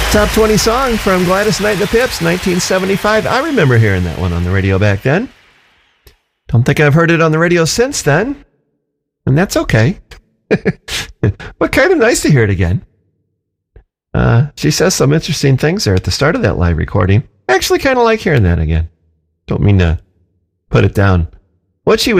Top 20 song from Gladys Knight and the Pips, 1975. I remember hearing that one on the radio back then. Don't think I've heard it on the radio since then. And that's okay. But kind of nice to hear it again. She says some interesting things there at the start of that live recording. I actually kind of like hearing that again. Don't mean to put it down. What she